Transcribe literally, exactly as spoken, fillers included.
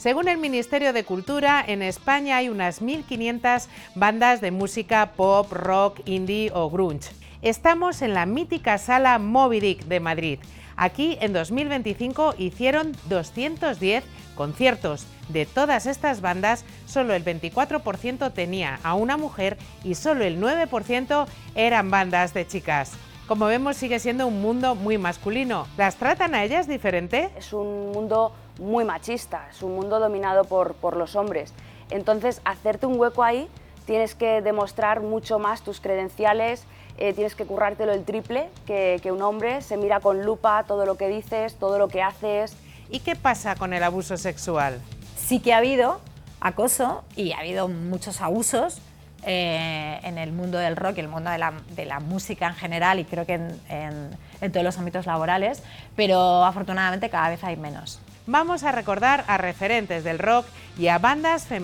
Según el Ministerio de Cultura, en España hay unas mil quinientas bandas de música pop, rock, indie o grunge. Estamos en la mítica sala Moby Dick de Madrid. Aquí, en dos mil veinticinco, hicieron doscientos diez conciertos. De todas estas bandas, solo el veinticuatro por ciento tenía a una mujer y solo el nueve por ciento eran bandas de chicas. Como vemos, sigue siendo un mundo muy masculino. ¿Las tratan a ellas diferente? Es un mundo muy machista, es un mundo dominado por, por los hombres. Entonces, hacerte un hueco ahí, tienes que demostrar mucho más tus credenciales, eh, tienes que currártelo el triple que, que un hombre, se mira con lupa todo lo que dices, todo lo que haces. ¿Y qué pasa con el abuso sexual? Sí que ha habido acoso y ha habido muchos abusos eh, en el mundo del rock y el mundo de la, de la música en general, y creo que en, en, en todos los ámbitos laborales, pero afortunadamente cada vez hay menos. Vamos a recordar a referentes del rock y a bandas femeninas